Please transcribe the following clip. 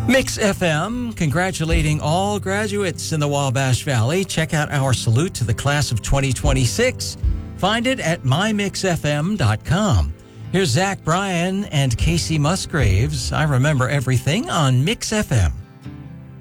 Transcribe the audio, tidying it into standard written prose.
Mix FM, congratulating all graduates in the Wabash Valley. Check out our salute to the class of 2026. Find it at mymixfm.com. Here's Zach Bryan and Casey Musgraves. I Remember Everything on Mix FM.